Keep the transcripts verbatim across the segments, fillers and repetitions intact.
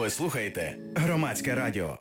Ви слухаєте Громадське радіо.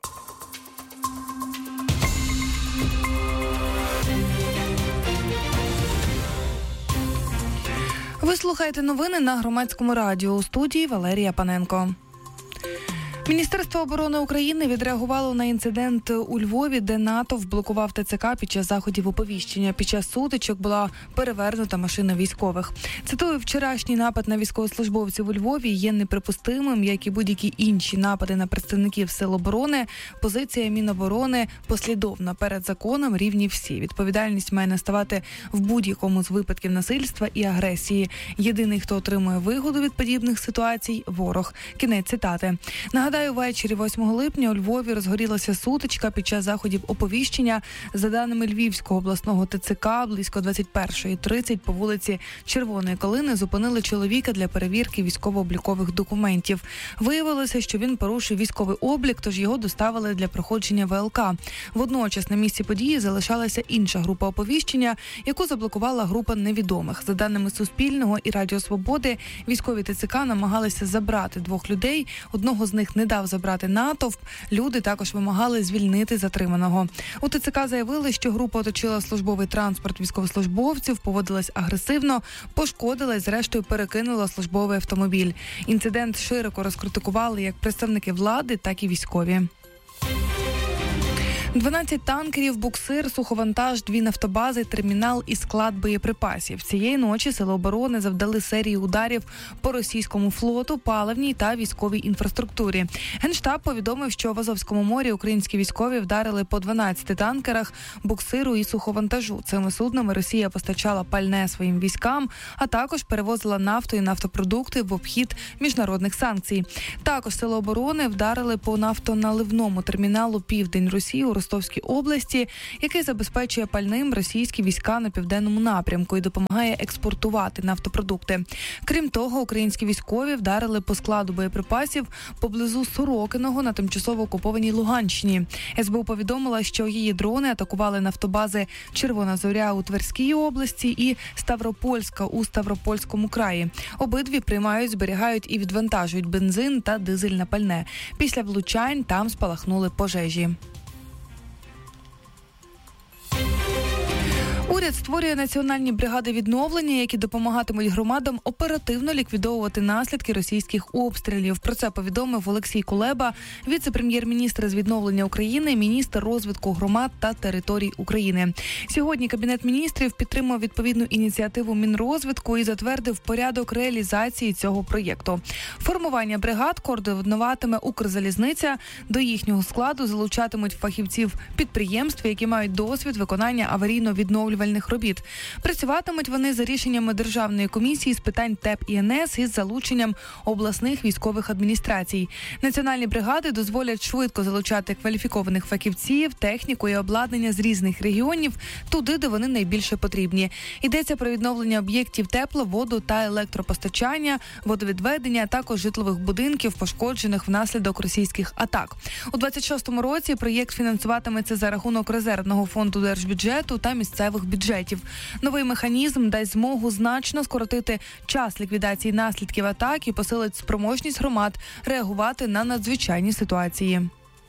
Ви слухаєте новини на Громадському радіо. У студії Валерія Паненко. Міністерство оборони України відреагувало на інцидент у Львові, де натовп блокував ТЦК під час заходів оповіщення. Під час сутичок була перевернута машина військових. Цитую, вчорашній напад на військовослужбовців у Львові є неприпустимим, як і будь-які інші напади на представників сил оборони. Позиція Міноборони послідовна: перед законом рівні всі. Відповідальність має наставати в будь-якому з випадків насильства і агресії. Єдиний, хто отримує вигоду від подібних ситуацій – ворог. Кінець цитати. Нагадаю, ввечері восьмого липня у Львові розгорілася сутичка під час заходів оповіщення. За даними Львівського обласного ТЦК, близько двадцять перша тридцять по вулиці Червоної Калини зупинили чоловіка для перевірки військово-облікових документів. Виявилося, що він порушив військовий облік, тож його доставили для проходження ВЛК. Водночас на місці події залишалася інша група оповіщення, яку заблокувала група невідомих. За даними Суспільного і Радіо Свободи, військові ТЦК намагалися забрати двох людей. Одного з них не дав забрати натовп. Люди також вимагали звільнити затриманого. У ТЦК заявили, що група оточила службовий транспорт військовослужбовців, поводилась агресивно, пошкодила і зрештою перекинула службовий автомобіль. Інцидент широко розкритикували як представники влади, так і військові. дванадцять танкерів, буксир, суховантаж, дві нафтобази, термінал і склад боєприпасів. Цієї ночі Сили оборони завдали серії ударів по російському флоту, паливній та військовій інфраструктурі. Генштаб повідомив, що в Азовському морі українські військові вдарили по дванадцяти танкерах, буксиру і суховантажу. Цими суднами Росія постачала пальне своїм військам, а також перевозила нафту і нафтопродукти в обхід міжнародних санкцій. Також Сили оборони вдарили по нафтоналивному терміналу «Південь Росії» у Ростовській області, який забезпечує пальним російські війська на південному напрямку і допомагає експортувати нафтопродукти. Крім того, українські військові вдарили по складу боєприпасів поблизу Сорокиного на тимчасово окупованій Луганщині. ес бе у повідомила, що її дрони атакували нафтобази Червона Зоря у Тверській області і Ставропольська у Ставропольському краї. Обидві приймають, зберігають і відвантажують бензин та дизельне пальне. Після влучань там спалахнули пожежі. Уряд створює національні бригади відновлення, які допомагатимуть громадам оперативно ліквідовувати наслідки російських обстрілів. Про це повідомив Олексій Кулеба, віце-прем'єр-міністр з відновлення України, міністр розвитку громад та територій України. Сьогодні Кабінет міністрів підтримав відповідну ініціативу Мінрозвитку і затвердив порядок реалізації цього проєкту. Формування бригад координуватиме Укрзалізниця. До їхнього складу залучатимуть фахівців підприємств, які мають досвід виконання аварійно-відновлювальних робіт. Працюватимуть вони за рішеннями Державної комісії з питань ТЕП і ен ес із залученням обласних військових адміністрацій. Національні бригади дозволять швидко залучати кваліфікованих фахівців, техніку і обладнання з різних регіонів туди, де вони найбільше потрібні. Йдеться про відновлення об'єктів тепло-, воду- та електропостачання, водовідведення, а також житлових будинків, пошкоджених внаслідок російських атак. У двадцять шостому році проєкт фінансуватиметься за рахунок резервного фонду держбюджету та місцевих бюджетів. Новий механізм дасть змогу значно скоротити час ліквідації наслідків атак і посилить спроможність громад реагувати на надзвичайні ситуації.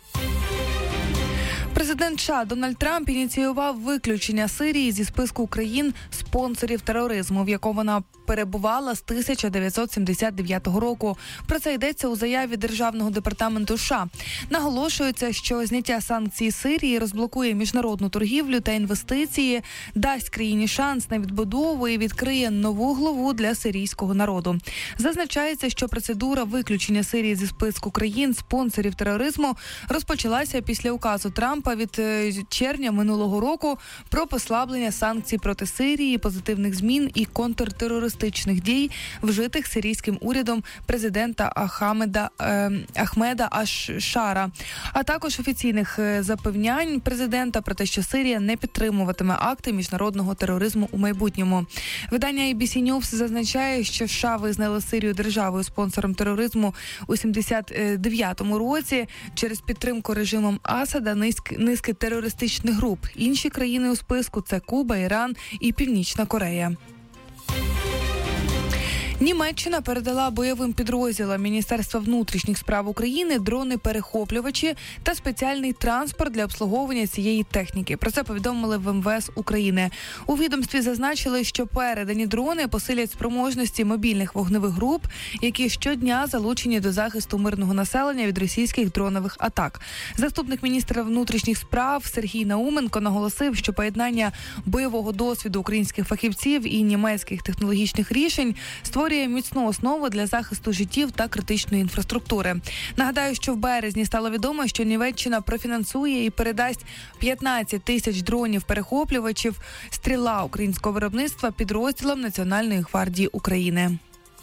Президент США Дональд Трамп ініціював виключення Сирії зі списку країн-спонсорів тероризму, в якому вона перебувала з тисяча дев'ятсот сімдесят дев'ятого року. Про це йдеться у заяві Державного департаменту США. Наголошується, що зняття санкцій Сирії розблокує міжнародну торгівлю та інвестиції, дасть країні шанс на відбудову і відкриє нову главу для сирійського народу. Зазначається, що процедура виключення Сирії зі списку країн-спонсорів тероризму розпочалася після указу Трампа від червня минулого року про послаблення санкцій проти Сирії, позитивних змін і контртерористичних дій, вжитих сирійським урядом президента Ахмеда, е, Ахмеда Аш-Шара, а також офіційних запевнянь президента про те, що Сирія не підтримуватиме акти міжнародного тероризму у майбутньому. Видання ей бі сі News зазначає, що США визнали Сирію державою-спонсором тероризму у сімдесят дев'ятому році через підтримку режимом Асада низки, низки терористичних груп. Інші країни у списку – це Куба, Іран і Північна Корея. Німеччина передала бойовим підрозділам Міністерства внутрішніх справ України дрони-перехоплювачі та спеціальний транспорт для обслуговування цієї техніки. Про це повідомили в ем ве ес України. У відомстві зазначили, що передані дрони посилять спроможності мобільних вогневих груп, які щодня залучені до захисту мирного населення від російських дронових атак. Заступник міністра внутрішніх справ Сергій Науменко наголосив, що поєднання бойового досвіду українських фахівців і німецьких технологічних рішень створює міцну основу для захисту життів та критичної інфраструктури. Нагадаю, що в березні стало відомо, що Німеччина профінансує і передасть п'ятнадцять тисяч дронів-перехоплювачів «Стріла» українського виробництва підрозділам Національної гвардії України.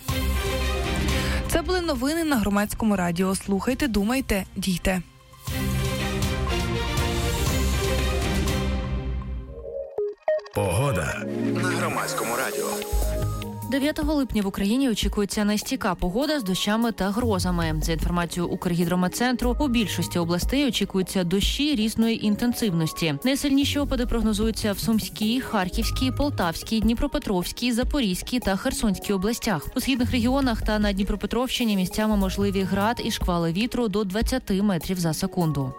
Це були новини на Громадському радіо. Слухайте, думайте, дійте. Погода на Громадському радіо. дев'ятого липня в Україні очікується нестійка погода з дощами та грозами. За інформацією Укргідрометцентру, у більшості областей очікуються дощі різної інтенсивності. Найсильніші опади прогнозуються в Сумській, Харківській, Полтавській, Дніпропетровській, Запорізькій та Херсонській областях. У східних регіонах та на Дніпропетровщині місцями можливі град і шквали вітру до двадцяти метрів за секунду.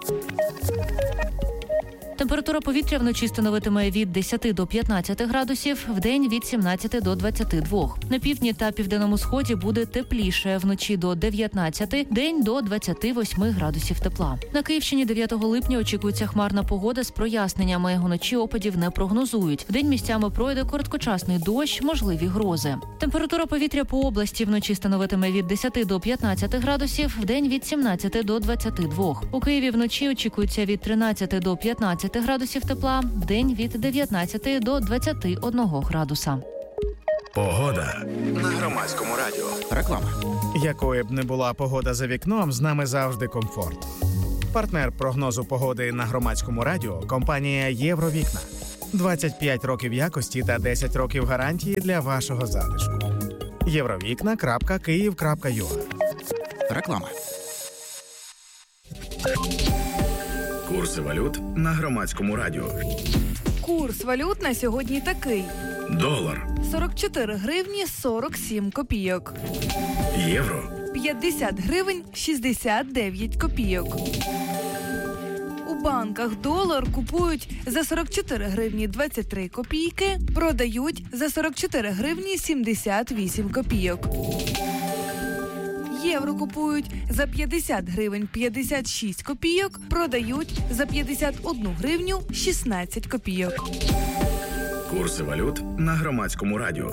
Температура повітря вночі становитиме від десяти до п'ятнадцяти градусів, вдень від сімнадцяти до двадцяти двох. На півдні та південному сході буде тепліше, вночі до дев'ятнадцяти, день до двадцяти восьми градусів тепла. На Київщині дев'ятого липня очікується хмарна погода з проясненнями. Уночі опадів не прогнозують. Вдень місцями пройде короткочасний дощ, можливі грози. Температура повітря по області вночі становитиме від десяти до п'ятнадцяти градусів, вдень від сімнадцяти до двадцяти двох. У Києві вночі очікується від тринадцяти до п'ятнадцяти градусів тепла, вдень від дев'ятнадцяти до двадцяти одного градуса. Погода на Громадському радіо. Реклама. Якою б не була погода за вікном, з нами завжди комфорт. Партнер прогнозу погоди на Громадському радіо – компанія «Євровікна». двадцять п'ять років якості та десять років гарантії для вашого затишку. євровікна крапка київ крапка ю а. Реклама. Курси валют на Громадському радіо. Курс валют на сьогодні такий. Долар сорок чотири гривні сорок сім копійок. Євро п'ятдесят гривень шістдесят дев'ять копійок. У банках долар купують за сорок чотири гривні двадцять три копійки, продають за сорок чотири гривні сімдесят вісім копійок. Євро купують за п'ятдесят гривень п'ятдесят шість копійок, продають за п'ятдесят одну гривню шістнадцять копійок. Курси валют на Громадському радіо.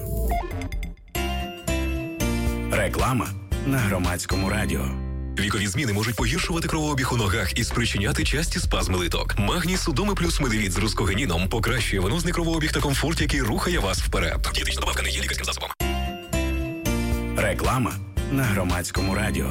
Реклама на Громадському радіо. Вікові зміни можуть погіршувати кровообіг у ногах і спричиняти часті спазми литок. Магній Судоми плюс Медивіт з рускогеніном покращує венозний кровообіг та комфорт, який рухає вас вперед. Дієтична добавка не є лікарським засобом. Реклама на Громадському радіо.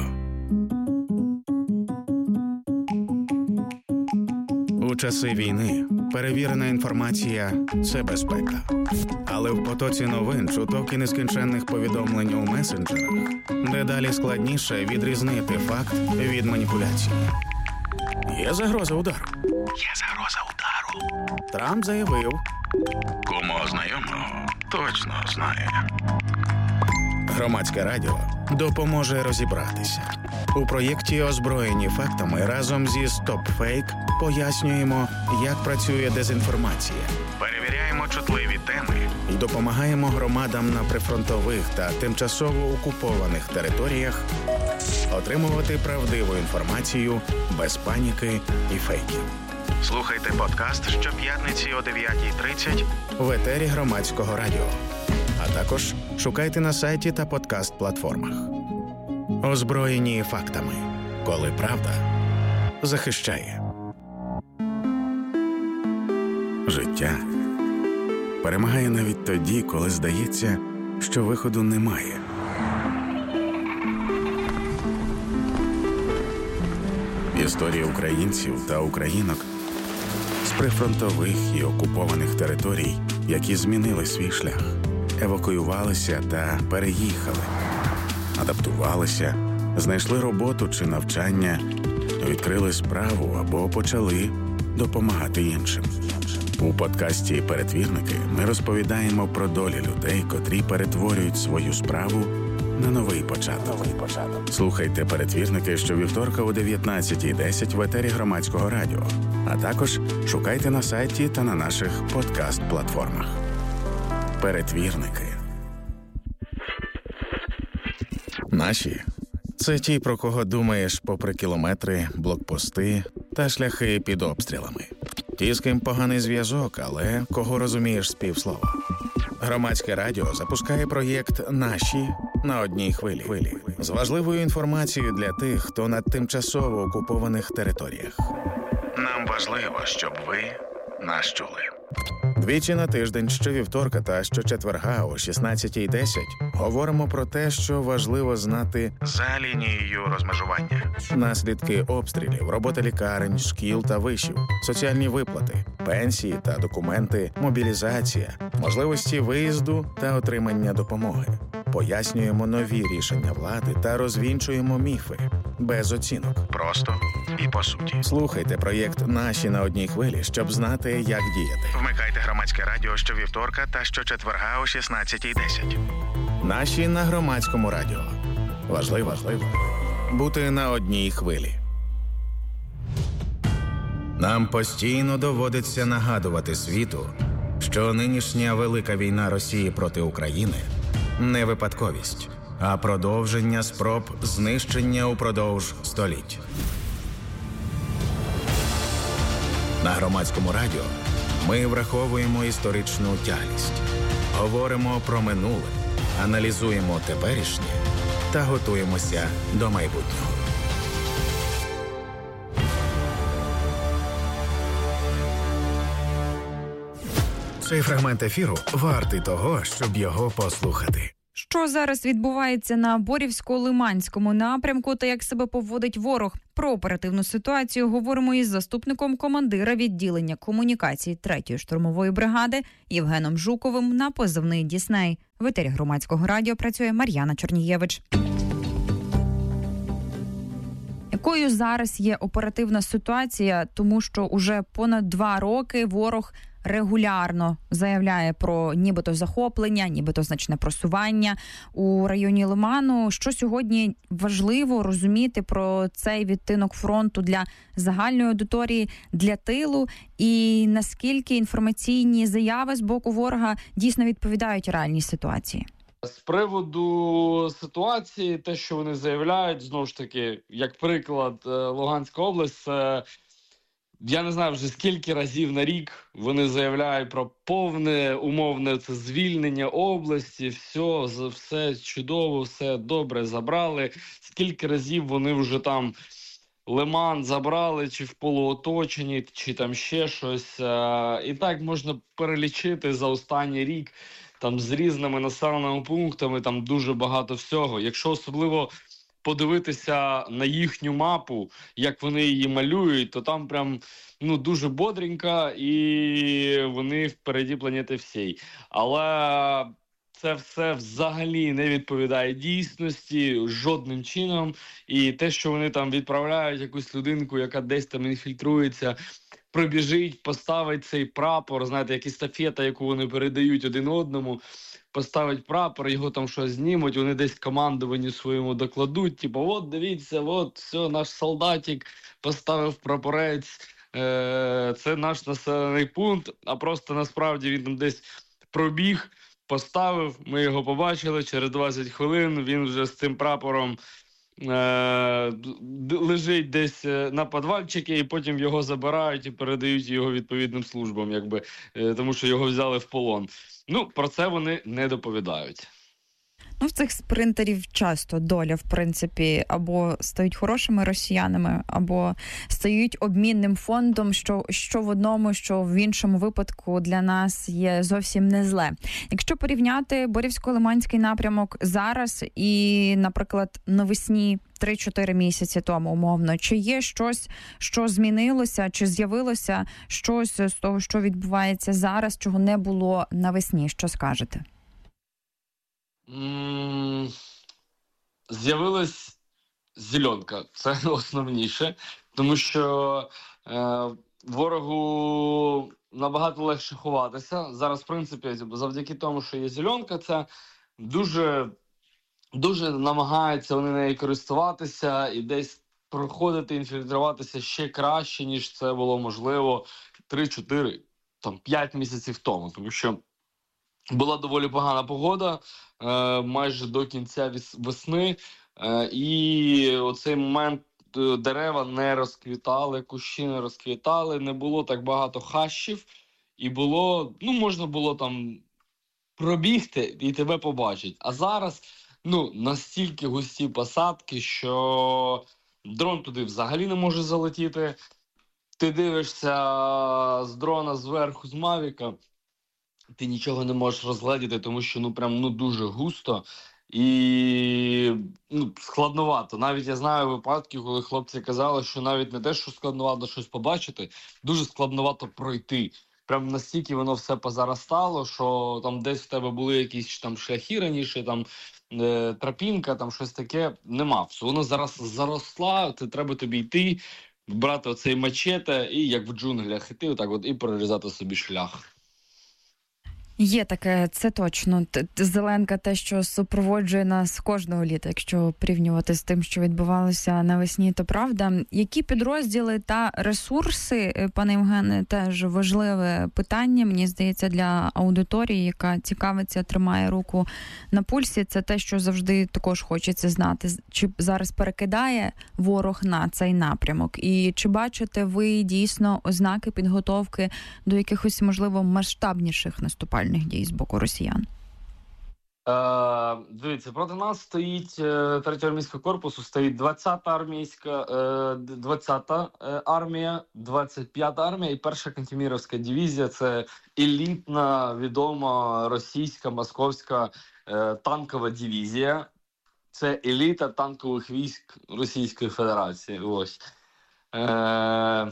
У часи війни перевірена інформація – це безпека. Але в потоці новин, чуток і нескінченних повідомлень у месенджерах дедалі складніше відрізнити факт від маніпуляції. Є загроза удару. Є загроза удару. Трамп заявив. Кому знайомого точно знає. Громадське радіо допоможе розібратися. У проєкті «Озброєні фактами» разом зі «Стоп-фейк» пояснюємо, як працює дезінформація. Перевіряємо чутливі теми і допомагаємо громадам на прифронтових та тимчасово окупованих територіях отримувати правдиву інформацію без паніки і фейків. Слухайте подкаст щоп'ятниці о дев'ятій тридцять в етері Громадського радіо. А також шукайте на сайті та подкаст-платформах. Озброєні фактами. Коли правда захищає. Життя перемагає навіть тоді, коли здається, що виходу немає. Історії українців та українок з прифронтових і окупованих територій, які змінили свій шлях, евакуювалися та переїхали, адаптувалися, знайшли роботу чи навчання, відкрили справу або почали допомагати іншим. У подкасті «Перетвірники» ми розповідаємо про долі людей, котрі перетворюють свою справу на новий початок. Новий початок. Слухайте перетвірники щовівторка о дев'ятнадцятій десять в етері Громадського радіо, а також шукайте на сайті та на наших подкаст-платформах. Перетвірники. Наші – це ті, про кого думаєш попри кілометри, блокпости та шляхи під обстрілами. Ті, з ким поганий зв'язок, але кого розумієш з півслова. Громадське радіо запускає проєкт «Наші» на одній хвилі. З важливою інформацією для тих, хто на тимчасово окупованих територіях. Нам важливо, щоб ви нас чули. Двічі на тиждень, щовівторка та щочетверга о шістнадцятій десять говоримо про те, що важливо знати За лінією розмежування. наслідки обстрілів, робота лікарень, шкіл та вишів, соціальні виплати, пенсії та документи, мобілізація, можливості виїзду та отримання допомоги. Пояснюємо нові рішення влади та розвінчуємо міфи. Без оцінок. Просто і по суті. Слухайте проєкт «Наші» на одній хвилі, щоб знати, як діяти. Вмикайте Громадське радіо щовівторка та щочетверга о шістнадцятій десять. «Наші» на Громадському радіо. Важливо, важливо бути на одній хвилі. Нам постійно доводиться нагадувати світу, що нинішня велика війна Росії проти України – не випадковість, а продовження спроб знищення упродовж століть. На Громадському радіо ми враховуємо історичну тяглість, говоримо про минуле, аналізуємо теперішнє та готуємося до майбутнього. Цей фрагмент ефіру вартий того, щоб його послухати. Що зараз відбувається на Борівсько-Лиманському напрямку та як себе поводить ворог? Про оперативну ситуацію говоримо із заступником командира відділення комунікацій третьої штурмової бригади Євгеном Жуковим на позивний «Дісней». В етері Громадського радіо працює Мар'яна Чорнієвич. Якою зараз є оперативна ситуація, тому що уже понад два роки ворог регулярно заявляє про нібито захоплення, нібито значне просування у районі Лиману. Що сьогодні важливо розуміти про цей відтинок фронту для загальної аудиторії, для тилу, і наскільки інформаційні заяви з боку ворога дійсно відповідають реальній ситуації? З приводу ситуації, те, що вони заявляють, знову ж таки, як приклад, Луганська область, це, я не знаю вже скільки разів на рік вони заявляють про повне, умовне це звільнення області, все, все чудово, все добре забрали. Скільки разів вони вже там Лиман забрали, чи в полуоточенні, чи там ще щось. І так можна перелічити за останній рік. Там з різними населеними пунктами, там дуже багато всього. Якщо особливо подивитися на їхню мапу, як вони її малюють, то там прям ну дуже бодренько і вони впереді планети всій. Але це все взагалі не відповідає дійсності жодним чином. І те, що вони там відправляють якусь людинку, яка десь там інфільтрується, пробіжить, поставить цей прапор, знаєте, як естафета, яку вони передають один одному, поставить прапор, його там щось знімуть, вони десь командуванню своєму докладуть, типу, от дивіться, от, все, наш солдатик поставив прапорець, е- це наш населений пункт, а просто насправді він там десь пробіг, поставив, ми його побачили, через двадцять хвилин він вже з цим прапором Е, лежить десь на підвальчики, і потім його забирають і передають його відповідним службам, якби, е, тому що його взяли в полон. Ну, про це вони не доповідають. Ну, в цих спринтерів часто доля, в принципі, або стають хорошими росіянами, або стають обмінним фондом, що, що в одному, що в іншому випадку для нас є зовсім не зле. Якщо порівняти Борівсько-Лиманський напрямок зараз і, наприклад, навесні три-чотири місяці тому, умовно, чи є щось, що змінилося, чи з'явилося щось з того, що відбувається зараз, чого не було навесні? Що скажете? Mm, з'явилась зеленка, це основніше, тому що е, ворогу набагато легше ховатися. Зараз, в принципі, завдяки тому, що є зеленка, це дуже дуже намагаються вони нею користуватися і десь проходити, інфільтруватися ще краще, ніж це було можливо три-чотири, там, п'ять місяців тому. Тому що була доволі погана погода е, майже до кінця весни, е, і оцей момент дерева не розквітали, кущі не розквітали, не було так багато хащів, і було, ну, можна було там пробігти і тебе побачить. А зараз, ну, настільки густі посадки, що дрон туди взагалі не може залетіти. Ти дивишся з дрона зверху, з Мавіка, ти нічого не можеш розгледіти, тому що, ну, прям, ну, дуже густо і, ну, складновато. Навіть я знаю випадки, коли хлопці казали, що навіть не те, що складновато щось побачити, дуже складновато пройти. Прям настільки воно все позаростало, що там десь в тебе були якісь там шляхи раніше, там е, тропінка, там щось таке, нема. Все, воно зараз заросла, це треба тобі йти, брати оцей мачете і як в джунглях іти, отак от, і прорізати собі шлях. Є таке, це точно. Зеленка те, що супроводжує нас кожного літа, якщо порівнювати з тим, що відбувалося навесні, то правда. Які підрозділи та ресурси, пане Євгене, теж важливе питання, мені здається, для аудиторії, яка цікавиться, тримає руку на пульсі, це те, що завжди також хочеться знати. Чи зараз перекидає ворог на цей напрямок? І чи бачите ви дійсно ознаки підготовки до якихось, можливо, масштабніших наступальних дій з боку росіян? Е, дивіться, проти нас стоїть е, третього армійського корпусу, стоїть двадцята армійська, е, двадцята е, армія, двадцять п'ята армія і перша Кантеміровська дивізія. Це елітна, відома російська, московська е, танкова дивізія. Це еліта танкових військ Російської Федерації. Ось. Е,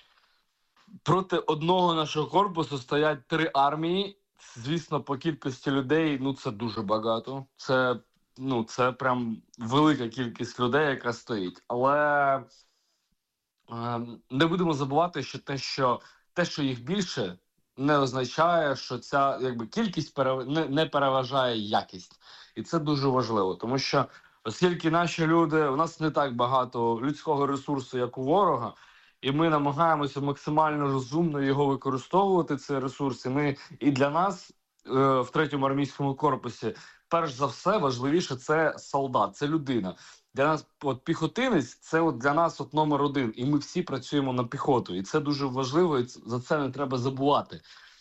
проти одного нашого корпусу стоять три армії. Звісно, по кількості людей, ну, це дуже багато. Це, ну, це прям велика кількість людей, яка стоїть. Але е, не будемо забувати, що те, що те, що їх більше, не означає, що ця, якби, кількість перев... не, не переважає якість. І це дуже важливо, тому що оскільки наші люди, у нас не так багато людського ресурсу, як у ворога, і ми намагаємося максимально розумно його використовувати, цей ресурс. І ми, і для нас е, в третьому армійському корпусі, перш за все, важливіше – це солдат, це людина. Для нас от піхотинець – це от для нас от номер один. І ми всі працюємо на піхоту. І це дуже важливо, і за це не треба забувати.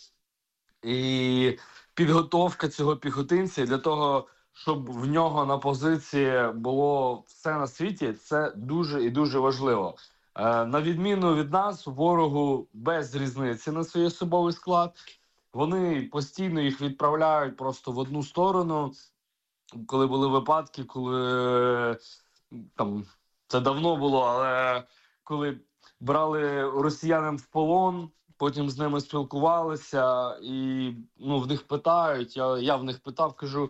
І підготовка цього піхотинця для того, щоб в нього на позиції було все на світі, це дуже і дуже важливо. На відміну від нас, ворогу без різниці на свій особовий склад. Вони постійно їх відправляють просто в одну сторону. Коли були випадки, коли там це давно було, але коли брали росіянин в полон, потім з ними спілкувалися і, ну, в них питають, я, я в них питав, кажу,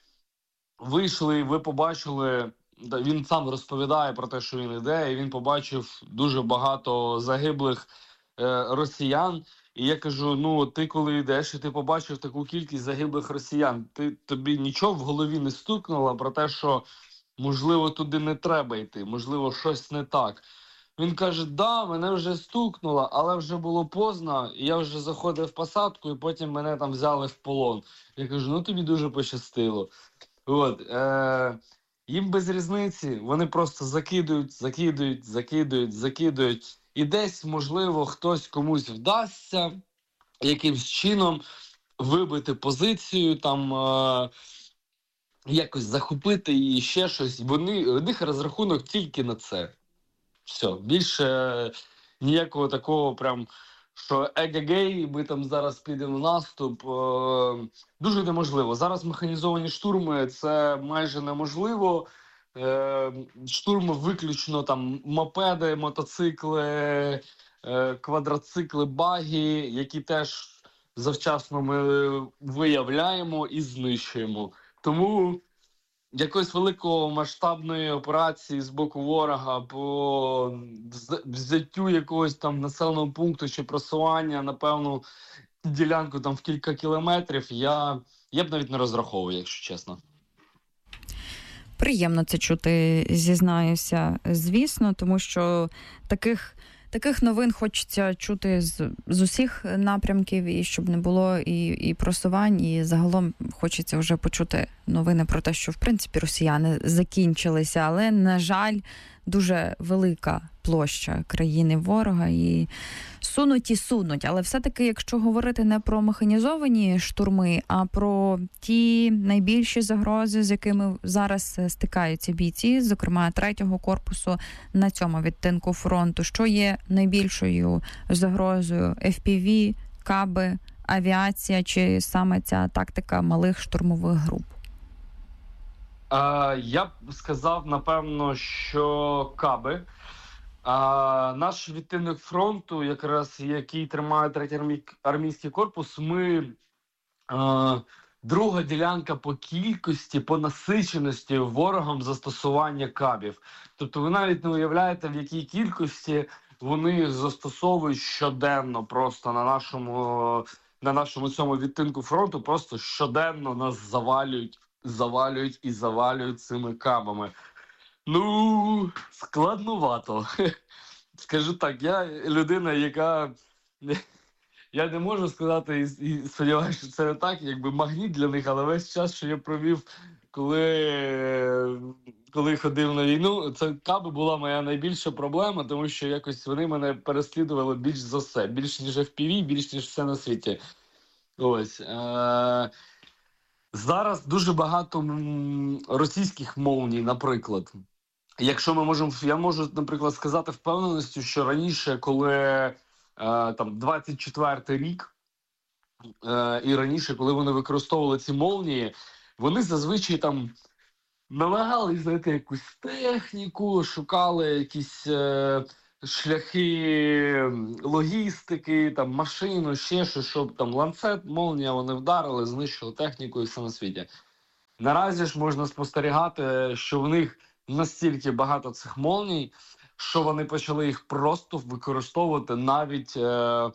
вийшли, ви побачили. Він сам розповідає про те, що він іде, і він побачив дуже багато загиблих е, росіян. І я кажу, ну, ти коли йдеш, і ти побачив таку кількість загиблих росіян, ти, тобі нічого в голові не стукнуло про те, що, можливо, туди не треба йти, можливо, щось не так. Він каже, да, мене вже стукнуло, але вже було поздно, і я вже заходив в посадку, і потім мене там взяли в полон. Я кажу, ну, тобі дуже пощастило. От, е- їм без різниці, вони просто закидують, закидують, закидують, закидують. І десь, можливо, хтось комусь вдасться якимсь чином вибити позицію, там е- якось захопити і ще щось. Вони, у них розрахунок тільки на це. Все, більше ніякого такого прям, що егегей, ми там зараз підемо в наступ, е- дуже неможливо. Зараз механізовані штурми – це майже неможливо. Е- штурми виключно там мопеди, мотоцикли, е- квадроцикли, баги, які теж завчасно ми виявляємо і знищуємо. Тому якоїсь великої масштабної операції з боку ворога по взяттю якогось там населеного пункту чи просування на певну ділянку там в кілька кілометрів, я, я б навіть не розраховую, якщо чесно. Приємно це чути, зізнаюся, звісно, тому що таких... Таких новин хочеться чути з, з усіх напрямків, і щоб не було і, і просувань, і загалом хочеться вже почути новини про те, що, в принципі, росіяни закінчилися, але, на жаль, дуже велика площа країни ворога, і сунуть і сунуть. Але все-таки, якщо говорити не про механізовані штурми, а про ті найбільші загрози, з якими зараз стикаються бійці, зокрема третього корпусу на цьому відтинку фронту, що є найбільшою загрозою? еф пі ві, каби, авіація чи саме ця тактика малих штурмових груп? А, я б сказав, напевно, що каби. А, наш відтинок фронту, якраз який тримає третій армій, армійський корпус, ми а, друга ділянка по кількості, по насиченості ворогом застосування кабів. Тобто ви навіть не уявляєте, в якій кількості вони їх застосовують щоденно просто на нашому, на нашому цьому відтинку фронту, просто щоденно нас завалюють, завалюють і завалюють цими кабами. Ну, складнувато. Скажу так, я людина, яка... Я не можу сказати, і, і сподіваюся, що це не так, якби магніт для них, але весь час, що я провів, коли, коли ходив на війну, це каби була моя найбільша проблема, тому що якось вони мене переслідували більш за все. Більш ніж еф пі ві, більш ніж все на світі. Ось. Е- Зараз дуже багато російських молній, наприклад. Якщо ми можемо, я можу, наприклад, сказати впевненістю, що раніше, коли е, там двадцять четвертий рік е, і раніше, коли вони використовували ці молнії, вони зазвичай там намагались знайти якусь техніку, шукали якісь е, шляхи логістики, там машину, ще щось, щоб там ланцет, молнія, вони вдарили, знищили техніку і все на світі. Наразі ж можна спостерігати, що в них настільки багато цих молній, що вони почали їх просто використовувати навіть е,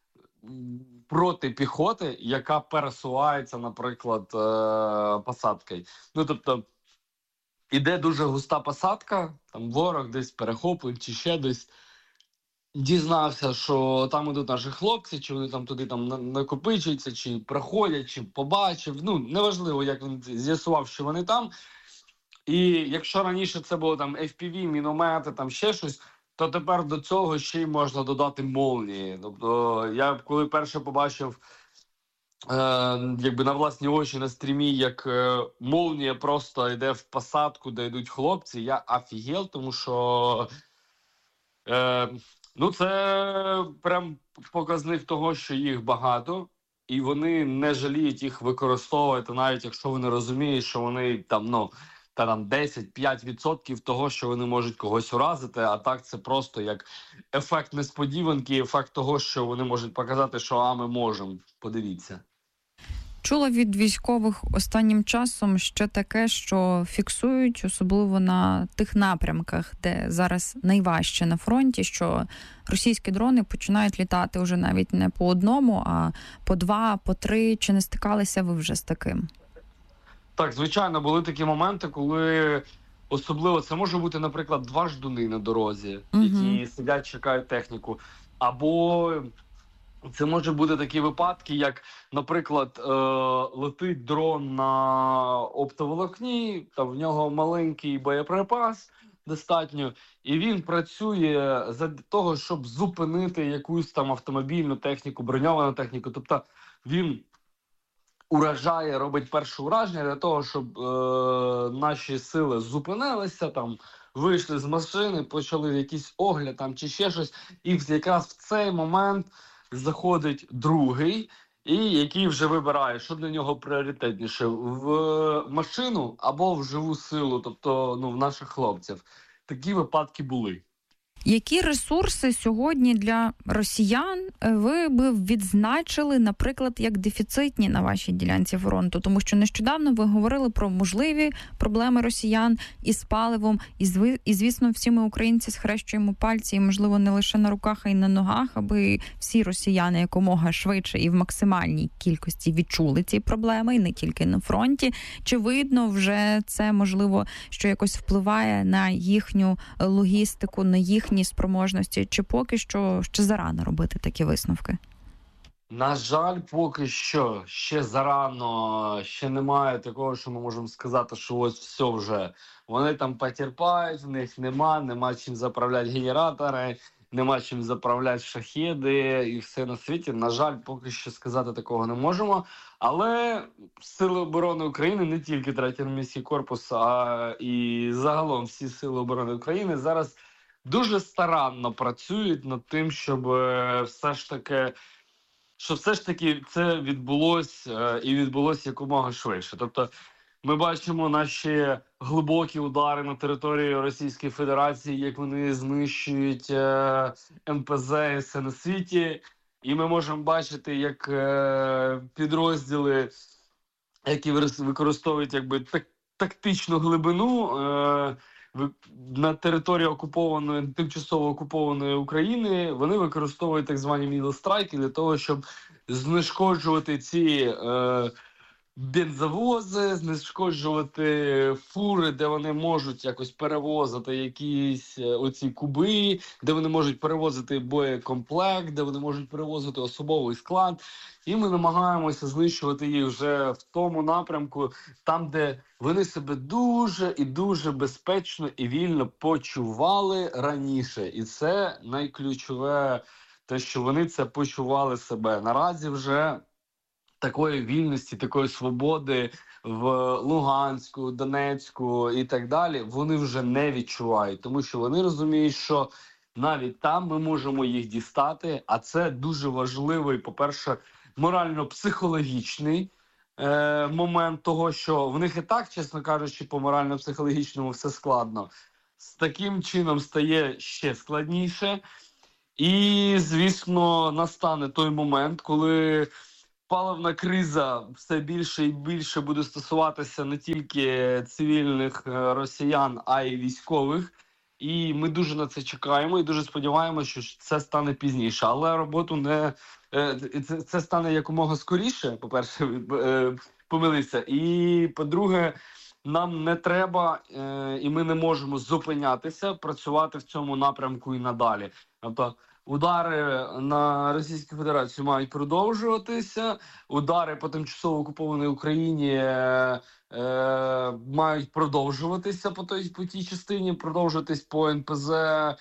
проти піхоти, яка пересувається, наприклад, е, посадкою. Ну, тобто, іде дуже густа посадка, там ворог десь перехоплив чи ще десь, дізнався, що там ідуть наші хлопці, чи вони там туди там накопичуються, чи проходять, чи побачив. Ну, неважливо, як він з'ясував, що вони там. І якщо раніше це було там еф пі ві, міномети, там ще щось, то тепер до цього ще й можна додати молнії. Тобто я коли перше побачив е, якби на власні очі на стрімі, як е, молнія просто йде в посадку, де йдуть хлопці, я офігел, тому що е, ну це прям показник того, що їх багато, і вони не жаліють їх використовувати, навіть якщо вони розуміють, що вони там, ну, та там десять-п'ять відсотків того, що вони можуть когось уразити, а так це просто як ефект несподіванки, ефект того, що вони можуть показати, що а ми можемо, подивіться. Чула від військових останнім часом ще таке, що фіксують, особливо на тих напрямках, де зараз найважче на фронті, що російські дрони починають літати вже навіть не по одному, а по два, по три. Чи не стикалися ви вже з таким? Так, звичайно, були такі моменти, коли особливо це може бути, наприклад, два ждуни на дорозі, угу. які сидять, чекають техніку. Або це може бути такі випадки, як, наприклад, е- летить дрон на оптоволокні, там в нього маленький боєприпас достатньо, і він працює для того, щоб зупинити якусь там автомобільну техніку, броньовану техніку. Тобто він уражає, робить перше ураження для того, щоб е, наші сили зупинилися, там, вийшли з машини, почали якийсь огляд там, чи ще щось, і якраз в цей момент заходить другий, і який вже вибирає, що для нього пріоритетніше, в машину або в живу силу, тобто ну, в наших хлопців. Такі випадки були. Які ресурси сьогодні для росіян ви би відзначили, наприклад, як дефіцитні на вашій ділянці фронту? Тому що нещодавно ви говорили про можливі проблеми росіян із паливом, і, зв... і звісно, всі ми, українці, схрещуємо пальці, і, можливо, не лише на руках, а й на ногах, аби всі росіяни якомога швидше і в максимальній кількості відчули ці проблеми, і не тільки на фронті. Чи видно вже це, можливо, що якось впливає на їхню логістику, на їхню спроможності, чи поки що ще зарано робити такі висновки? На жаль, поки що ще зарано, ще немає такого, що ми можемо сказати, що ось все вже. Вони там потерпають, в них нема, нема чим заправляти генератори, нема чим заправляти шахеди і все на світі. На жаль, поки що сказати такого не можемо. Але Сили оборони України, не тільки третій армійський корпус, а і загалом всі Сили оборони України зараз дуже старанно працюють над тим, щоб все ж таки, щоб все ж таки це відбулось і відбулось якомога швидше. Тобто ми бачимо наші глибокі удари на території Російської Федерації, як вони знищують ен пе зе і все на світі. І ми можемо бачити, як підрозділи, які використовують якби так, тактичну глибину, на території окупованої, тимчасово окупованої України, вони використовують так звані мідл-страйки для того, щоб знешкоджувати ці е, бензовози, знешкоджувати фури, де вони можуть якось перевозити якісь оці куби, де вони можуть перевозити боєкомплект, де вони можуть перевозити особовий склад. І ми намагаємося знищувати їх вже в тому напрямку, там, де вони себе дуже і дуже безпечно і вільно почували раніше. І це найключове, те, що вони це почували себе. Наразі вже такої вільності, такої свободи в Луганську, Донецьку і так далі вони вже не відчувають. Тому що вони розуміють, що навіть там ми можемо їх дістати, а це дуже важливий, по-перше, морально-психологічний е, момент того, що в них і так, чесно кажучи, по морально-психологічному все складно. З таким чином стає ще складніше. І, звісно, настане той момент, коли паливна криза все більше і більше буде стосуватися не тільки цивільних росіян, а й військових. І ми дуже на це чекаємо і дуже сподіваємося, що це стане пізніше. Але роботу не це, це стане якомога скоріше, по-перше, помилитися. І, по-друге, нам не треба і ми не можемо зупинятися, працювати в цьому напрямку і надалі. Тобто удари на Російську Федерацію мають продовжуватися, удари по тимчасово окупованій Україні е, е, мають продовжуватися по той, по тій частині, продовжуватись по ен пе зе,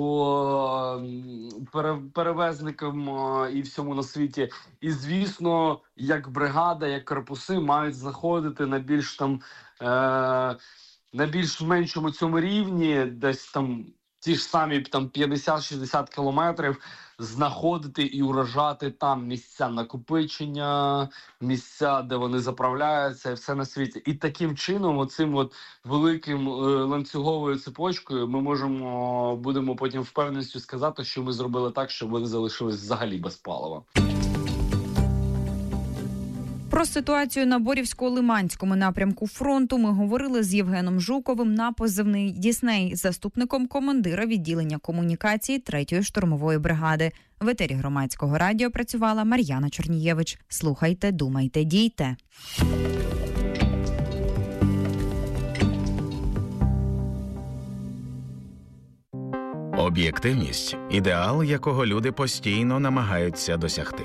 по пере, перевезникам і всьому на світі. І, звісно, як бригада, як корпуси мають знаходити на більш там, е, на більш меншому цьому рівні, десь там, ті ж самі там п'ятдесят-шістдесят кілометрів, знаходити і уражати там місця накопичення, місця, де вони заправляються, і все на світі. І таким чином, оцим от великим е, ланцюговою цепочкою, ми можемо, будемо потім впевненістю сказати, що ми зробили так, щоб вони залишились взагалі без палива. Про ситуацію на Борівсько-Лиманському напрямку фронту ми говорили з Євгеном Жуковим на позивний «Дісней», заступником командира відділення комунікації третьої штурмової бригади. В етері Громадського радіо працювала Мар'яна Чорнієвич. Слухайте, думайте, дійте. Об'єктивність – ідеал, якого люди постійно намагаються досягти.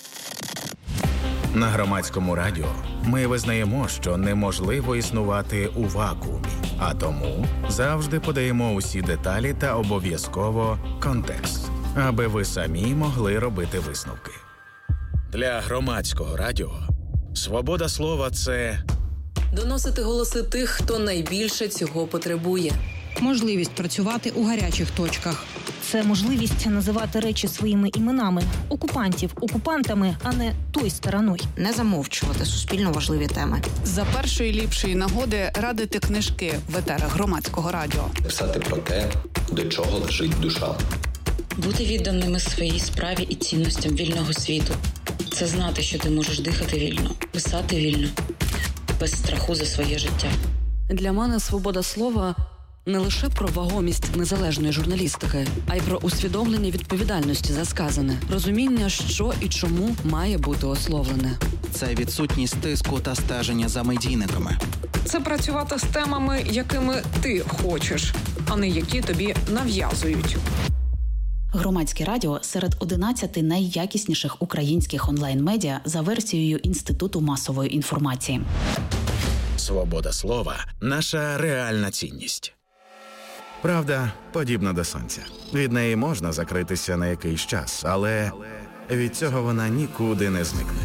На Громадському радіо ми визнаємо, що неможливо існувати у вакуумі, а тому завжди подаємо усі деталі та обов'язково контекст, аби ви самі могли робити висновки. Для Громадського радіо свобода слова – це доносити голоси тих, хто найбільше цього потребує. Можливість працювати у гарячих точках. Це можливість називати речі своїми іменами. Окупантів окупантами, а не той стороною. Не замовчувати суспільно важливі теми. За першої ліпшої нагоди радити книжки в етерах Громадського радіо. Писати про те, до чого лежить душа. Бути відданими своїй справі і цінностям вільного світу – це знати, що ти можеш дихати вільно, писати вільно, без страху за своє життя. Для мене свобода слова – не лише про вагомість незалежної журналістики, а й про усвідомлення відповідальності за сказане, розуміння, що і чому має бути ословлене. Це відсутність тиску та стеження за медійниками. Це працювати з темами, якими ти хочеш, а не які тобі нав'язують. Громадське радіо серед одинадцяти найякісніших українських онлайн-медіа за версією Інституту масової інформації. Свобода слова – наша реальна цінність. Правда подібна до сонця. Від неї можна закритися на якийсь час, але від цього вона нікуди не зникне.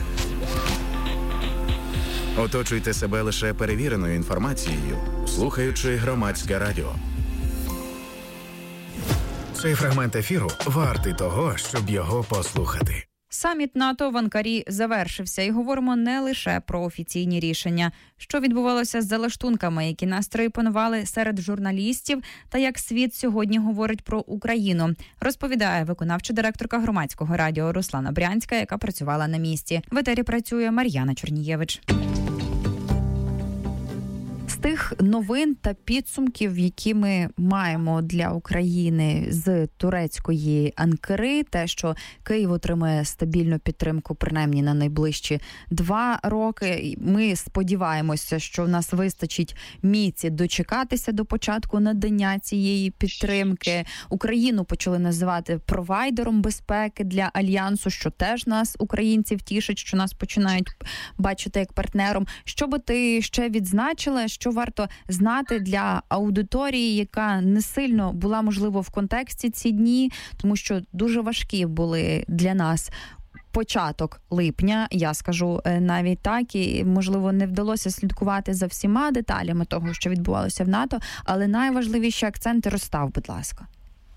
Оточуйте себе лише перевіреною інформацією, слухаючи Громадське радіо. Цей фрагмент ефіру вартий того, щоб його послухати. Саміт НАТО в Анкарі завершився, і говоримо не лише про офіційні рішення. Що відбувалося з залаштунками, які настрої панували серед журналістів, та як світ сьогодні говорить про Україну, розповідає виконавча директорка Громадського радіо Руслана Брянська, яка працювала на місці. В етері працює Мар'яна Чорнієвич. З тих новин та підсумків, які ми маємо для України з турецької Анкари, те, що Київ отримає стабільну підтримку принаймні на найближчі два роки. Ми сподіваємося, що в нас вистачить міці дочекатися до початку надання цієї підтримки. Україну почали називати провайдером безпеки для Альянсу, що теж нас, українців, тішить, що нас починають бачити як партнером. Що би ти ще відзначила, що варто знати для аудиторії, яка не сильно була, можливо, в контексті ці дні, тому що дуже важкі були для нас початок липня, я скажу навіть так, і, можливо, не вдалося слідкувати за всіма деталями того, що відбувалося в НАТО, але найважливіші акценти розстав, будь ласка.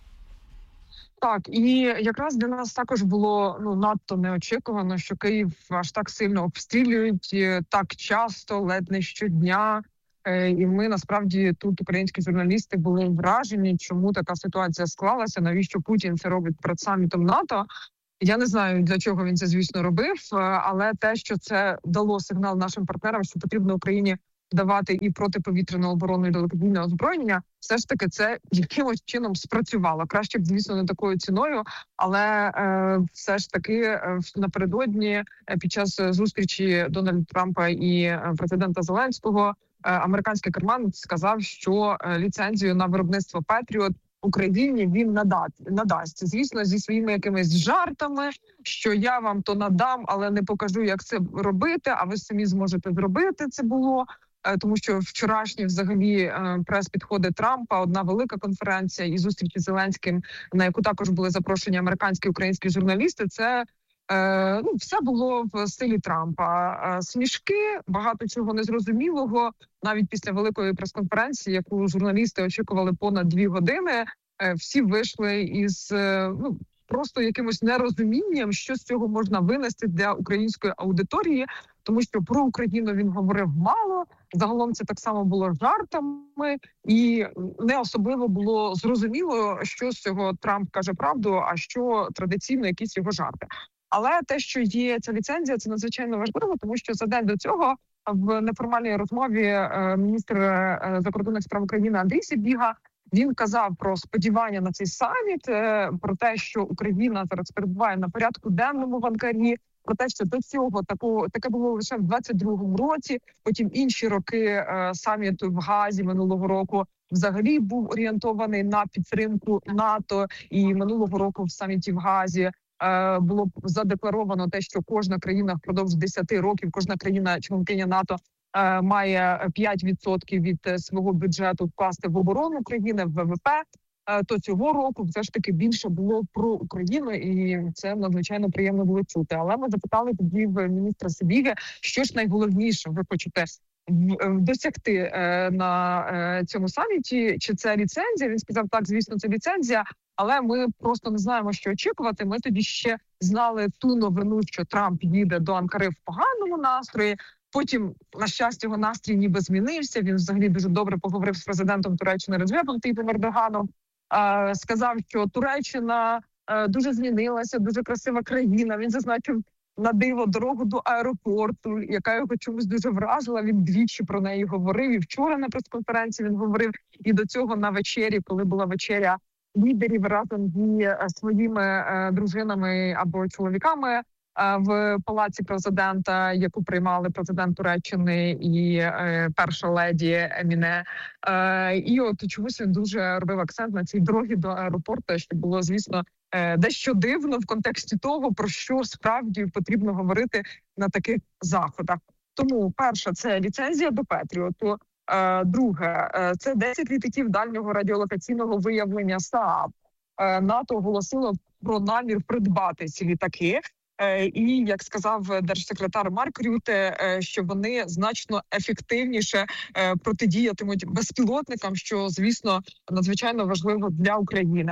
Так, і якраз для нас також було ну надто неочікувано, що Київ аж так сильно обстрілюють, так часто, ледь не щодня. І ми, насправді, тут українські журналісти були вражені, чому така ситуація склалася, навіщо Путін це робить перед самітом НАТО. Я не знаю, для чого він це, звісно, робив, але те, що це дало сигнал нашим партнерам, що потрібно Україні давати і протиповітряну оборону, і далекобійне озброєння, все ж таки це якимось чином спрацювало. Краще б, звісно, не такою ціною, але е, все ж таки е, напередодні е, під час зустрічі Дональда Трампа і е, президента Зеленського е, американський керманець сказав, що е, ліцензію на виробництво Петріот Україні він надасть, надасть. Звісно, зі своїми якимись жартами, що я вам то надам, але не покажу, як це робити, а ви самі зможете зробити це було. Тому що вчорашні взагалі прес-підходи Трампа, одна велика конференція і зустрічі з Зеленським, на яку також були запрошені американські і українські журналісти, це ну, все було в стилі Трампа. Смішки, багато чого незрозумілого. Навіть після великої прес-конференції, яку журналісти очікували понад дві години, всі вийшли із ну, просто якимось нерозумінням, що з цього можна винести для української аудиторії, тому що про Україну він говорив мало, загалом це так само було жартами, і не особливо було зрозуміло, що з цього Трамп каже правду, а що традиційно якісь його жарти. Але те, що є ця ліцензія, це надзвичайно важливо, тому що за день до цього в неформальній розмові міністр закордонних справ України Андрій Сибіга, він казав про сподівання на цей саміт, про те, що Україна зараз перебуває на порядку денному в Анкарі, про те, що до цього такого таке було лише в двадцять другому році. Потім інші роки е, саміту в Гаазі минулого року взагалі був орієнтований на підтримку НАТО. І минулого року в саміті в Гаазі е, було задекларовано те, що кожна країна впродовж десяти років, кожна країна-членкиня НАТО е, має п'ять відсотків від свого бюджету вкласти в оборону країни, в ВВП. То цього року все ж таки більше було про Україну, і це надзвичайно приємно було чути. Але ми запитали тоді в міністра Сибіги, що ж найголовніше ви хочете досягти на цьому саміті, чи це ліцензія? Він сказав, так, звісно, це ліцензія, але ми просто не знаємо, що очікувати. Ми тоді ще знали ту новину, що Трамп їде до Анкари в поганому настрої. Потім, на щастя, його настрій ніби змінився. Він взагалі дуже добре поговорив з президентом Туреччини Реджепом Таїпом Ердоганом. сказав, що Туреччина дуже змінилася, дуже красива країна. Він зазначив на диво дорогу до аеропорту, яка його чомусь дуже вразила. Він двічі про неї говорив. І вчора на прес-конференції він говорив. І до цього на вечері, коли була вечеря лідерів разом зі своїми е, дружинами або чоловіками е, в палаці президента, яку приймали президент Туреччини і е, перша леді Еміне. Е, і от чомусь він дуже робив акцент на цій дорогі до аеропорту, що було, звісно, е, дещо дивно в контексті того, про що справді потрібно говорити на таких заходах. Тому перше – це ліцензія до Петріоту. Друге, це десять літаків дальнього радіолокаційного виявлення СААБ. НАТО оголосило про намір придбати ці літаки. І, як сказав держсекретар Марк Рюте, що вони значно ефективніше протидіятимуть безпілотникам, що, звісно, надзвичайно важливо для України.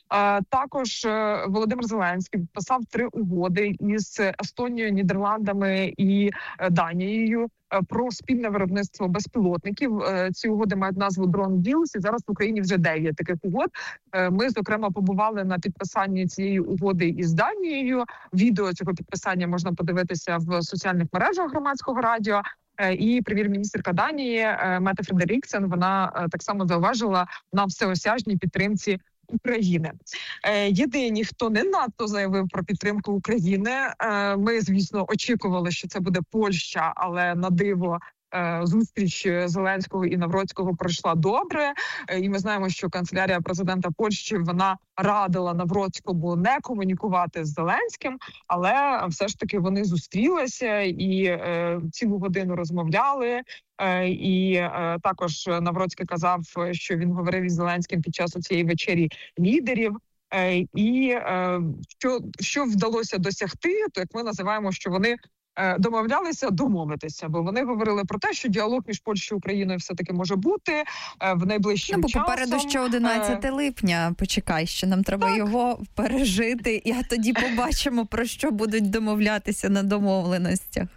Також Володимир Зеленський підписав три угоди із Естонією, Нідерландами і Данією про спільне виробництво безпілотників. Ці угоди мають назву Drone Deals, і зараз в Україні вже дев'ять таких угод. Ми, зокрема, побували на підписанні цієї угоди із Данією. Відео цього підписання можна подивитися в соціальних мережах Громадського радіо. І прем'єр-міністерка Данії Мете Фредеріксен, вона так само зауважила на всеосяжній підтримці України. Єдині, хто не надто заявив про підтримку України, ми, звісно, очікували, що це буде Польща, але на диво зустріч Зеленського і Навроцького пройшла добре. І ми знаємо, що канцелярія президента Польщі, вона радила Навроцькому не комунікувати з Зеленським, але все ж таки вони зустрілися і е, цілу годину розмовляли. Е, і е, також Навроцький казав, що він говорив із Зеленським під час цієї вечері лідерів. Е, і е, що, що вдалося досягти, то як ми називаємо, що вони домовлялися домовитися, бо вони говорили про те, що діалог між Польщею і Україною все-таки може бути в найближчим ну, бо часом. Попереду ще одинадцяте липня, почекай, що нам треба так. його пережити, і тоді побачимо, про що будуть домовлятися на домовленостях.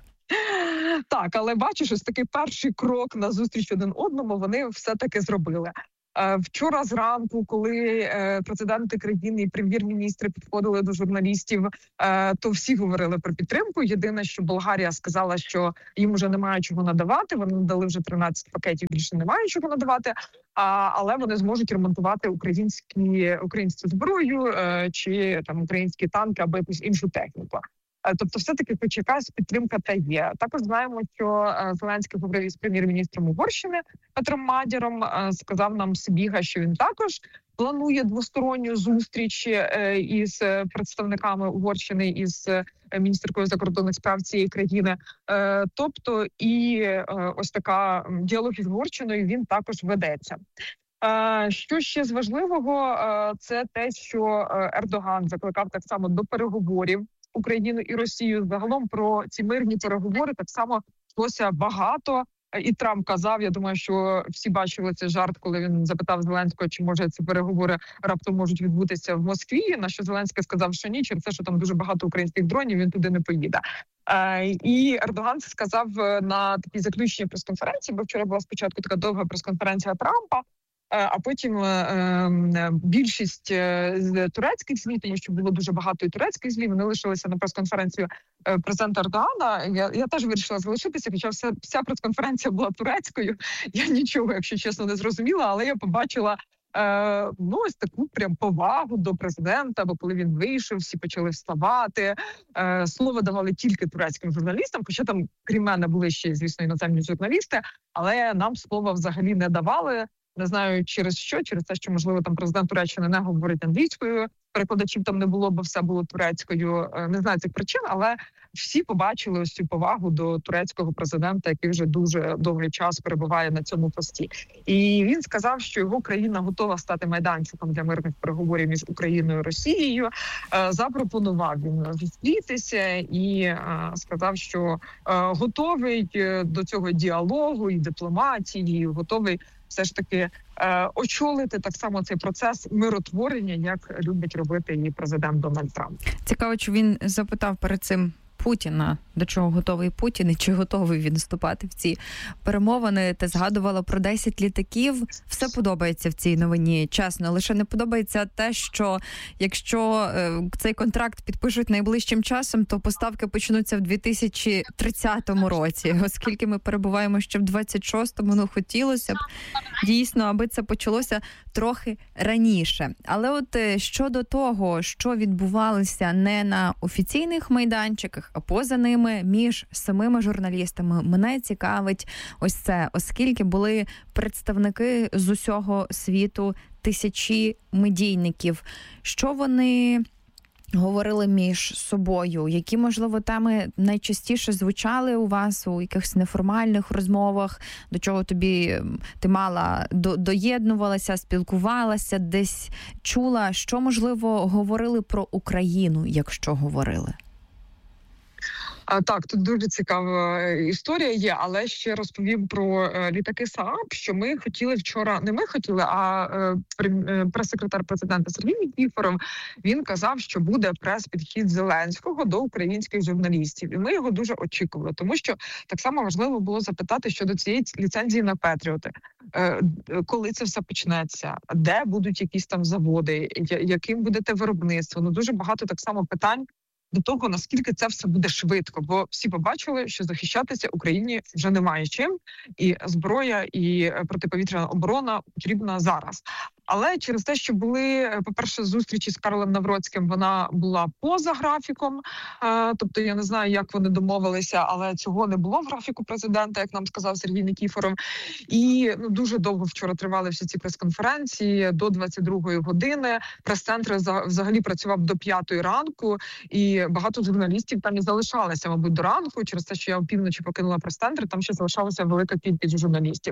Так, але бачиш, ось такий перший крок на зустріч один одному вони все-таки зробили. Вчора зранку, коли президенти країни і прем'єр-міністри підходили до журналістів, то всі говорили про підтримку. Єдине, що Болгарія сказала, що їм вже немає чого надавати. Вони надали вже тринадцять пакетів, більше немає чого надавати. Але вони зможуть ремонтувати українські українську зброю чи там українські танки або якусь іншу техніку. Тобто, все-таки хоч якась підтримка та є. Також знаємо, що Зеленський говорив із прем'єр-міністром Угорщини Петром Мадяром, сказав нам Сибіга, що він також планує двосторонню зустріч із представниками Угорщини, із міністеркою закордонних справ цієї країни. Тобто, і ось така діалог із Угорщиною, він також ведеться. Що ще з важливого, це те, що Ердоган закликав так само до переговорів Україну і Росію. Загалом про ці мирні переговори так само йшлося багато. І Трамп казав, я думаю, що всі бачили цей жарт, коли він запитав Зеленського, чи може ці переговори раптом можуть відбутися в Москві, на що Зеленський сказав, що ні, через те, що там дуже багато українських дронів, він туди не поїде. І Ердоган це сказав на такій заключній прес-конференції, бо вчора була спочатку така довга прес-конференція Трампа, а потім е, більшість е, турецьких ЗМІ, тому що було дуже багато і турецьких ЗМІ, вони лишилися на прес-конференцію е, президента Ердогана. Я, я теж вирішила залишитися, хоча вся, вся прес-конференція була турецькою. Я нічого, якщо чесно, не зрозуміла, але я побачила е, ну, ось таку прям повагу до президента, бо коли він вийшов, всі почали вставати. Е, слово давали тільки турецьким журналістам, хоча там, крім мене, були ще, звісно, іноземні журналісти, але нам слова взагалі не давали. Не знаю, через що, через те, що, можливо, там президент Туреччини не говорить англійською, перекладачів там не було, бо все було турецькою. Не знаю цих причин, але всі побачили ось цю повагу до турецького президента, який вже дуже довгий час перебуває на цьому пості. І він сказав, що його країна готова стати майданчиком для мирних переговорів між Україною і Росією. Запропонував він зустрітися і сказав, що готовий до цього діалогу і дипломатії, і готовий все ж таки е, очолити так само цей процес миротворення, як любить робити і президент Дональд Трамп. Цікаво, чи він запитав перед цим Путіна, до чого готовий Путін і чи готовий він вступати в ці перемовини. Ти згадувала про десять літаків. Все подобається в цій новині, чесно. Лише не подобається те, що якщо е, цей контракт підпишуть найближчим часом, то поставки почнуться в дві тисячі тридцятому році. Оскільки ми перебуваємо ще в двадцять шостому, ну хотілося б дійсно, аби це почалося трохи раніше. Але от щодо того, що відбувалося не на офіційних майданчиках, а поза ними, між самими журналістами, мене цікавить ось це, оскільки були представники з усього світу, тисячі медійників. Що вони говорили між собою? Які, можливо, теми найчастіше звучали у вас у якихось неформальних розмовах? До чого тобі ти мала, до, доєднувалася, спілкувалася, десь чула? Що, можливо, говорили про Україну, якщо говорили? А, так, тут дуже цікава історія є, але ще розповім про е, літаки СААБ, що ми хотіли вчора, не ми хотіли, а е, прес-секретар президента Сергій Нікіфоров, він казав, що буде прес-підхід Зеленського до українських журналістів. І ми його дуже очікували, тому що так само важливо було запитати щодо цієї ліцензії на Петріоти. Е, коли це все почнеться? Де будуть якісь там заводи? Яким будете виробництво? Ну, дуже багато так само питань до того, наскільки це все буде швидко, бо всі побачили, що захищатися Україні вже немає чим, і зброя, і протиповітряна оборона потрібна зараз. Але через те, що були, по-перше, зустрічі з Карлом Навроцьким, вона була поза графіком, тобто я не знаю, як вони домовилися, але цього не було в графіку президента, як нам сказав Сергій Нікіфоров. І ну, дуже довго вчора тривали всі ці прес-конференції, до двадцять другої години. Прес-центр взагалі працював до п'ятої ранку, і багато журналістів там і залишалися, мабуть, до ранку, через те, що я опівночі покинула прес-центр, там ще залишалася велика кількість журналістів.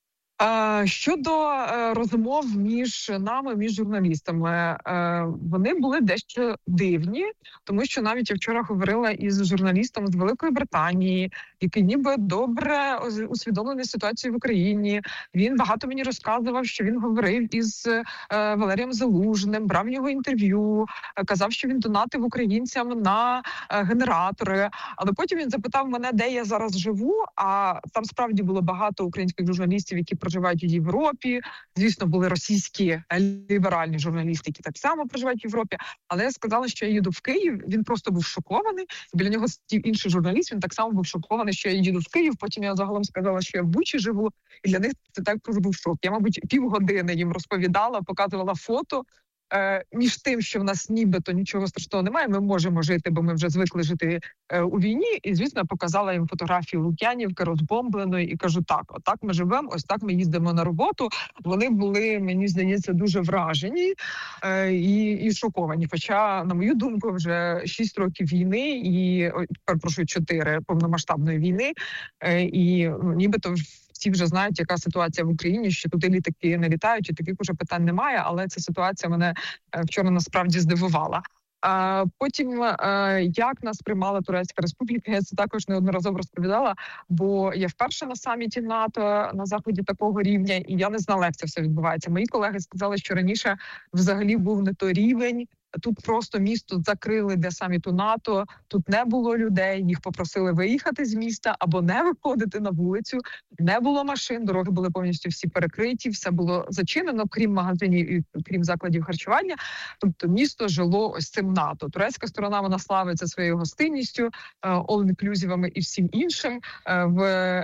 Щодо розмов між нами, між журналістами, вони були дещо дивні, тому що навіть я вчора говорила із журналістом з Великої Британії, який ніби добре усвідомлений ситуацію в Україні. Він багато мені розказував, що він говорив із Валерієм Залужним, брав його інтерв'ю, казав, що він донатив українцям на генератори. Але потім він запитав мене, де я зараз живу, а там справді було багато українських журналістів, які проживають у Європі. Звісно, були російські ліберальні журналісти, які так само проживають в Європі. Але я сказала, що я їду в Київ. Він просто був шокований. Біля нього сидів інший журналіст, він так само був шокований, що я їду в Київ. Потім я загалом сказала, що я в Бучі живу. І для них це також був шок. Я, мабуть, півгодини їм розповідала, показувала фото. Е, між тим, що в нас нібито нічого страшного немає, ми можемо жити, бо ми вже звикли жити е, у війні. І, звісно, я показала їм фотографію Лук'янівки розбомбленої і кажу, так, отак ми живемо, ось так ми їздимо на роботу. Вони були, мені здається, дуже вражені е, і, і шоковані. Хоча, на мою думку, вже шість років війни і, перепрошую, чотири повномасштабної війни, е, і ну, нібито всі вже знають, яка ситуація в Україні, що туди літаки не літають, і таких уже питань немає, але ця ситуація мене вчора насправді здивувала. А потім, як нас приймала Турецька Республіка, я це також неодноразово розповідала, бо я вперше на саміті НАТО на заході такого рівня, і я не знала, як це все відбувається. Мої колеги сказали, що раніше взагалі був не той рівень. Тут просто місто закрили для саміту НАТО, тут не було людей, їх попросили виїхати з міста або не виходити на вулицю, не було машин, дороги були повністю всі перекриті, все було зачинено, крім магазинів і крім закладів харчування. Тобто місто жило ось цим НАТО. Турецька сторона, вона славиться своєю гостинністю, all-inclusivами і всім іншим. В,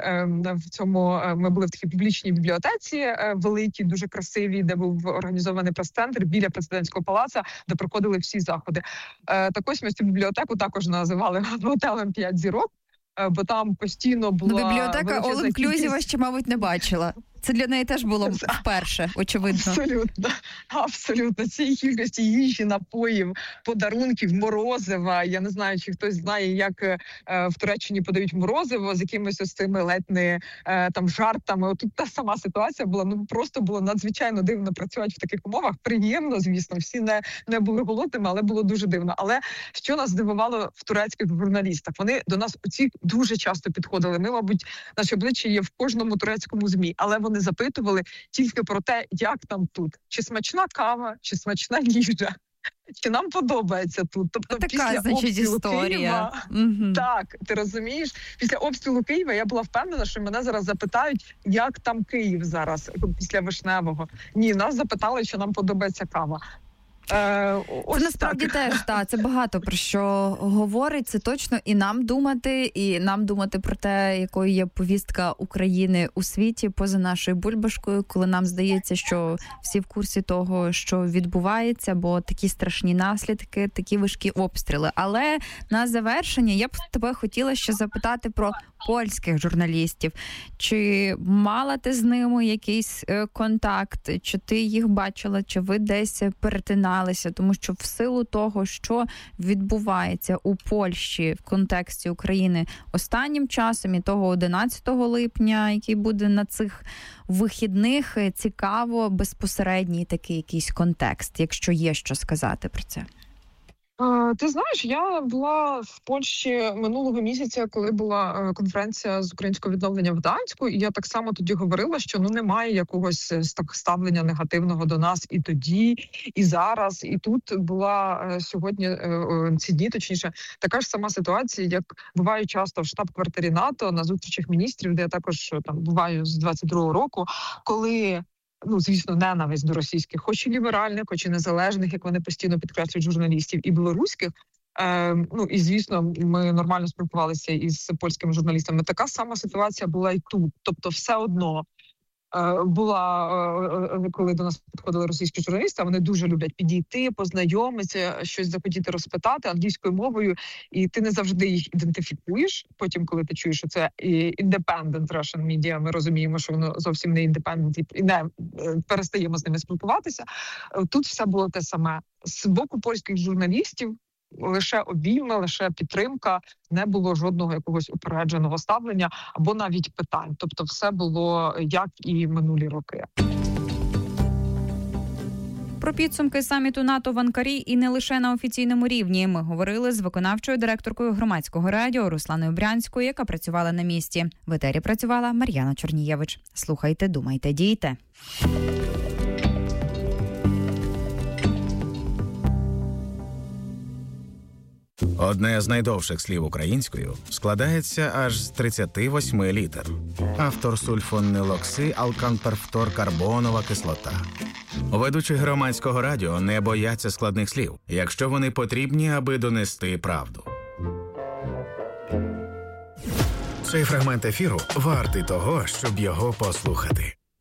в цьому ми були в такій публічній бібліотеці великій, дуже красивій, де був організований прес-центр біля президентського палацу, де проходили всі заходи. Е, так ось ми цю бібліотеку також називали готелем п'ять зірок, е, бо там постійно була... Ну, бібліотека all-inclusive ще, мабуть, не бачила. Це для неї теж було вперше, очевидно. Абсолютно. Абсолютно. Цієї кількості їжі, напоїв, подарунків, морозива. Я не знаю, чи хтось знає, як е, в Туреччині подають морозиво з якимись ось цими ледь не е, там жартами. От тут та сама ситуація була. Ну просто було надзвичайно дивно працювати в таких умовах. Приємно, звісно, всі не, не були голодними, але було дуже дивно. Але що нас здивувало в турецьких журналістах? Вони до нас оці дуже часто підходили. Ми, мабуть, наші обличчя є в кожному турецькому ЗМІ, але вони запитували тільки про те, як там тут. Чи смачна кава, чи смачна їжа, чи нам подобається тут. Тобто така, після значить, обстрілу історія. Києва, угу. так, ти розумієш, після обстрілу Києва я була впевнена, що мене зараз запитають, як там Київ зараз, після Вишневого. Ні, нас запитали, чи нам подобається кава. Е, це насправді так. теж, так, це багато про що говорить, це точно і нам думати, і нам думати про те, якою є повістка України у світі поза нашою бульбашкою, коли нам здається, що всі в курсі того, що відбувається, бо такі страшні наслідки, такі важкі обстріли. Але на завершення я б тебе хотіла ще запитати про польських журналістів. Чи мала ти з ними якийсь контакт, чи ти їх бачила, чи ви десь перетиналися? Тому що в силу того, що відбувається у Польщі в контексті України останнім часом і того одинадцятого липня, який буде на цих вихідних, цікаво безпосередній такий якийсь контекст, якщо є що сказати про це. Ти знаєш, я була в Польщі минулого місяця, коли була конференція з українського відновлення в Гданську, і я так само тоді говорила, що ну немає якогось ставлення негативного до нас і тоді, і зараз. І тут була сьогодні, ці дні, точніше, така ж сама ситуація, як буває часто в штаб-квартирі НАТО на зустрічах міністрів, де я також там буваю з двадцять другого року, коли... Ну, звісно, ненависть до російських, хоч і ліберальних, хоч і незалежних, як вони постійно підкреслюють, журналістів, і білоруських. Е, ну, і, звісно, ми нормально спілкувалися із польськими журналістами. Така сама ситуація була і тут. Тобто все одно е, була, е, коли до нас підходили російські журналісти, вони дуже люблять підійти, познайомитися, щось захотіти розпитати англійською мовою, і ти не завжди їх ідентифікуєш. Потім, коли ти чуєш, що це independent Russian media, ми розуміємо, що воно зовсім не independent, і не перестаємо з ними спілкуватися. Тут все було те саме. З боку польських журналістів лише обійми, лише підтримка, не було жодного якогось упередженого ставлення або навіть питань. Тобто все було як і минулі роки. Про підсумки саміту НАТО в Анкарі і не лише на офіційному рівні. Ми говорили з виконавчою директоркою Громадського радіо Русланою Брянською, яка працювала на місці. В етері працювала Мар'яна Чорнієвич. Слухайте, думайте, дійте. Одне з найдовших слів українською складається аж з тридцяти восьми літер. Автор сульфонилокси-алканперфторкарбонова кислота. Ведучі Громадського радіо не бояться складних слів, якщо вони потрібні, аби донести правду. Цей фрагмент ефіру вартий того, щоб його послухати.